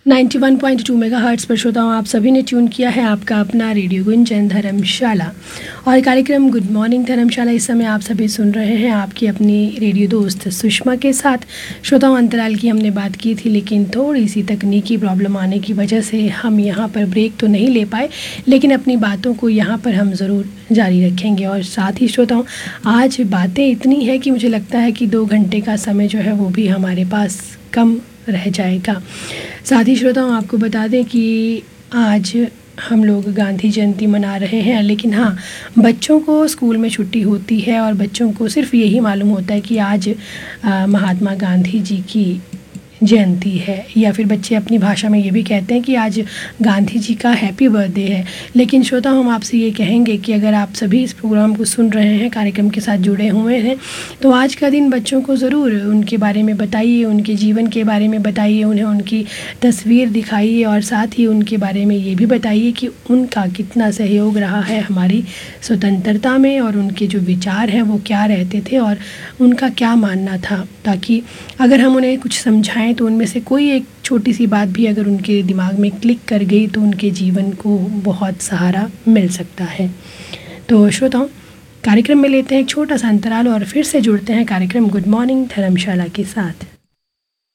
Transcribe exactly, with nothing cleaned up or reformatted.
Ninety one point two megahertz पर श्रोताओं आप सभी ने ट्यून किया है आपका अपना रेडियो गुंजन धर्मशाला और कार्यक्रम गुड मॉर्निंग धर्मशाला। इस समय आप सभी सुन रहे हैं आपकी अपनी रेडियो दोस्त सुषमा के साथ। श्रोताओं, अंतराल की हमने बात की थी, लेकिन थोड़ी सी तकनीकी प्रॉब्लम आने की वजह से हम यहाँ पर ब्रेक तो नहीं ले पाए, लेकिन अपनी बातों को यहाँ पर हम ज़रूर जारी रखेंगे। और साथ ही श्रोताओं, आज बातें इतनी है कि मुझे लगता है कि दो घंटे का समय जो है वो भी हमारे पास कम रह जाएगा। साथ ही श्रोताओं, आपको बता दें कि आज हम लोग गांधी जयंती मना रहे हैं, लेकिन हाँ, बच्चों को स्कूल में छुट्टी होती है और बच्चों को सिर्फ यही मालूम होता है कि आज आ, महात्मा गांधी जी की जयंती है, या फिर बच्चे अपनी भाषा में ये भी कहते हैं कि आज गांधी जी का हैप्पी बर्थडे है। लेकिन श्रोता, हम आपसे ये कहेंगे कि अगर आप सभी इस प्रोग्राम को सुन रहे हैं, कार्यक्रम के साथ जुड़े हुए हैं, तो आज का दिन बच्चों को ज़रूर उनके बारे में बताइए, उनके जीवन के बारे में बताइए, उन्हें उनकी तस्वीर दिखाइए और साथ ही उनके बारे में ये भी बताइए कि उनका कितना सहयोग रहा है हमारी स्वतंत्रता में और उनके जो विचार हैं वो क्या रहते थे और उनका क्या मानना था, ताकि अगर हम उन्हें कुछ समझाएं तो उनमें से कोई एक छोटी सी बात भी अगर उनके दिमाग में क्लिक कर गई तो उनके जीवन को बहुत सहारा मिल सकता है। तो श्रोताओं, कार्यक्रम में लेते हैं एक छोटा सा अंतराल और फिर से जुड़ते हैं कार्यक्रम गुड मॉर्निंग धर्मशाला के साथ।